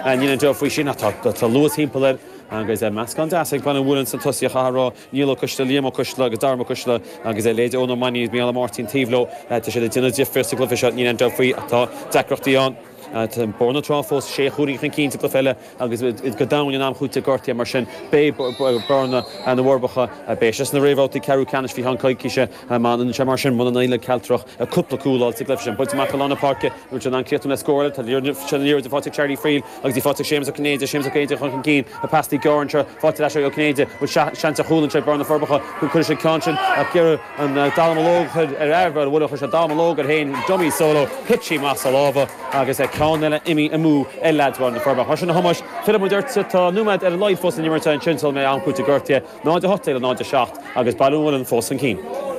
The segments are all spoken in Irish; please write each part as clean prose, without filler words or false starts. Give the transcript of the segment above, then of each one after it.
níana do faoi sin tá luas timpeall agus meascán deasig ban bhúlann san tosaíoch árá níl cosiste líam cosiste agus darma cosiste agus léide óna maní mé Martin Tíbhló tá sé duine difir sa glufa seo níana do faoi atá decrochtaíán borna tráfós sé chuúí chan cínta go feile agus go dain am chuúte gortaí mar sin bé borna an bhharbacha béis na réhhátí ceú canis hí hancaicise man se mar sin mna éile ceiltrach a cúpla cúláil sa glyfa sin, buid Macalana Parke ú an céú na scóil, tá líor de fáte Charlie Friel agus dí fáte sémas a Cnéide sémas a céide chun cín a pastí gáintre fáte leis go Cnéide bud seanta chúlann sé borna forbacha chu chuir sé cáin a cear an dalmalóg ar bhfuil chu sé dalmalóg ar hain dumí solo pití más a lábha agus Cáile imi amú leadháin na forba. Has na hamas fi mu dúirte tá nuad ar leid fós an nimmartein tinsel mé ancuúta gortaí náide hotail a náide seach agus bailúil an fós an cín.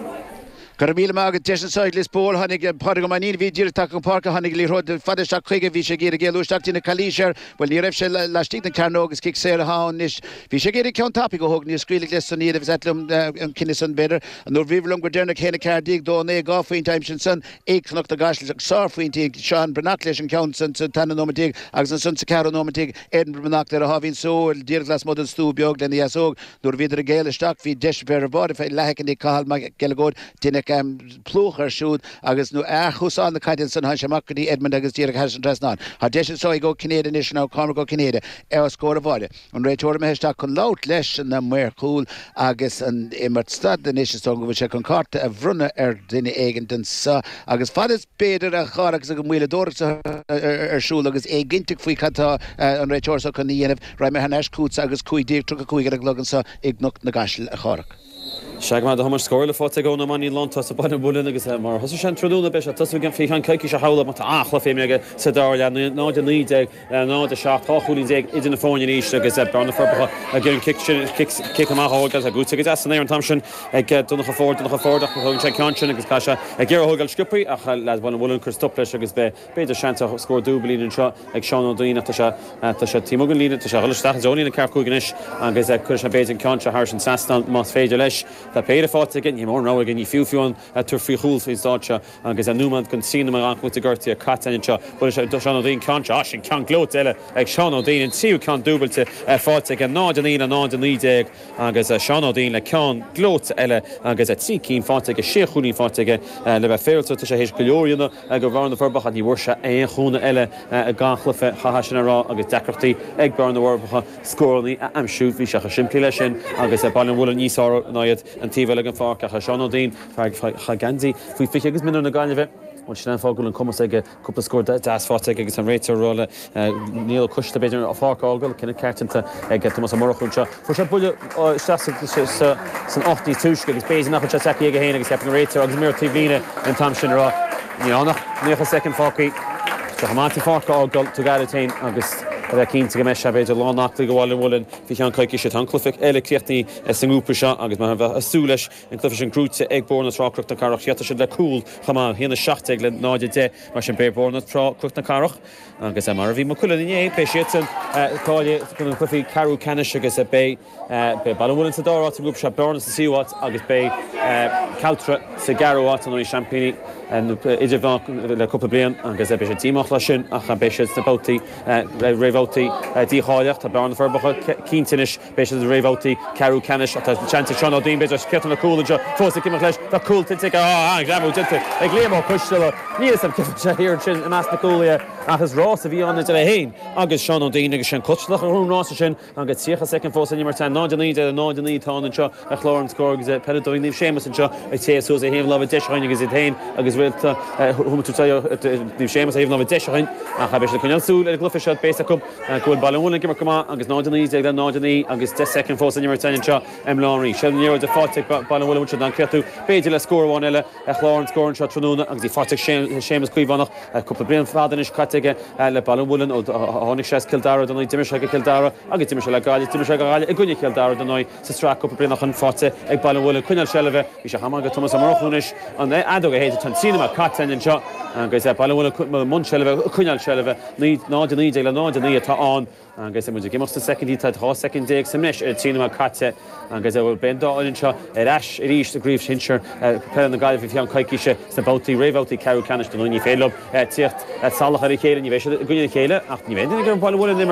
Caramíle agad deis an sáid lis ból hanig pága manín ví dír take parka hanig lí rod fada seach chuige ví sé géir géúteach tína calíir bhil ní raibh sé leistí na carnógus kick sé a hán is ví sé géir cean tapi go hog ní scríla les san níad bhetlum an cinine san beidir an nó bhílum go déna chéna cardíigh dó é gáfuoin time sin san écnacht a gasil sáfuointí seán brenach leis an count san tanna nómatíigh agus an sun sa car nómatíigh Edinburgh brenach le a hahín sóil dír glas mod an stú beag lena asóg nó viidir a géile staach hí deis ver bád fé lehecan í cáil me gelegód tína plúchar siúd agus nó chusán na caiidir san han semachí Edmund agus díra has an dresná. Tá de só go Cnéide is ná cá go Cnéide ar scóir a bháile. An réitúir me heiste chun lát leis na muir cool agus an immert stad den is go bhfuil sé chun carta a bhrunne ar duine éigen den sa agus fad is beidir a chá agus a go mhuiile dóirsa arsúl agus é gintig faoi chattá an réitúir sa chun íanamh ra me han eiscút agus chuidíh tru a chuige a glogan sa ag nocht na gasil a chárach. Seag mar hamar scóir le fáte go na maní lánta sa bana búlin agus mar thosa sé trúna beis a tusa gan fí an caiici se hála mata achla féime sa dáile náide níide náide seach táúlín ag idir na fáin níos agus brana forbacha a gur kick amachgus a gúta go san an tamsin ag duna fórdach chun sé ceansin agus caiise ag ggéar thugáil sciúpaí a le bhna bhfuiln chu stopleis agus be beidir seanta scóir dúbalín seo ag seán daoine tá sé tímogan lína tá sé thuisteach zóí na cearcúganis agus chuir sé béidir ceanse thar an sastan más féidir leis Tá péidir fáte gin í mór ná gin í fiúfiúin tar frí chúl fao státe agus an númad gon sína mar anchúta gortaí a catainse bu sé seán daon ceanse sin cean glót eile ag seán daon tíú cean dúbailte fáte an náid an íon a náid an nídéag agus seán daon le cean glót eile agus tí cín fáte séchuúí fáte le bheith féilta sé hééis goleoríanna a go bhharna forbach a ní bhhuiir se éon chúna eile a gachlufe chahaisina rá agus decrochtaí ag barna bhharbacha scóirlaí a amsúd bhí se siimplí lei sin agus bailin bhfuil níosá náiad an tíbhile an fácha a seán daon cha gansaí faoi fi agus minú na gaiine bheith Well, she fágul an cumas ag cúpla scóir das fáte agus an réitear róla níl custa beidir a fágáil cinna ceirtanta ag Thomas Morachúnse. Fu sé buile san 8í túisce agus béidir nach se teí ag héana agus heb an réitear agus mé tíhíine an tam sin rá ní annach nícha second fácaí se chamántí fágáil tú gaiiletain agus cínta go me se beidir lánachtaí go bháil bhfuilin fi an caiici sé tanclific eile críochtaí san grúpa seo agus mar bheith asúleis an clufa sin grúte ag borna trácrocht na carach cheata sin le cúil chamá híanana 7 le náide de mar sin bé borna trácrocht na carach agus mar a bhí mo cuilan iné pe sian cáile chun an clufií carú canis agus bé ballhfuiln sa dárá grúpa se borna sa síháit agus bé caltra sa garúát an champíní idir bhá le cúpla blian agus be sé tíach lei sin a cha bé na bouttaí réhhátí díáileach tá bearna forbacha cíntinis béis a réhhátí ceú canis atá chanta seán daon beidir cean na cúlaide fósa cimach leis tá cúlta gramú dinte ag léamh puistela níos am sé hir sin meas na cúlia agus rás a bhí anna de héin agus seán daon agus sin cotlach arúnrá sin agus tíocha second fósa nimar tá nádaní de nádaní tána seo a chlár an scór agus pedóíh sémas an seo ag téú a héh le deishain agus i tain agus bhfuilta thuú sémas a héh le deishain a cha béis le chuinealsú le glufa seo bésa cup gofuil ballúna gimar cumá agus nádaní ag le nádaní agus de second fósa nimar tain seo láí se níor de fáte ballhfuil se an ceú béidir le scóháin eile a chlár an scórin seo trúna agus í fáte sémas cuiomhannach cúpla blian fádanis caite le ballhúlan ó tháinig sé Kildara don dimir se Kildara agus dimir se le gáile dimir se gáile i gcuine Kildara don sa strá cúpla blianach an fáte ag ballhúla cuineal seleh hí se hamá go Thomas Morachúnis an adó a héidir tan cinema catain seo agus ballhúla mun seleh cuineal seleh ní nádaní le nádaní atá an agus mu gimachta secondí tá second déag sa meis cinema caite agus bhfuil bendáin seo eis i ríist a gríomh sinseir pe na gaiileh fi an caiiciise sa bouttaí réhhátí ceú canis don ní félob tíocht salach ar chéile ní bhéis gine chéile ach ní bhéidir gur an ballhúla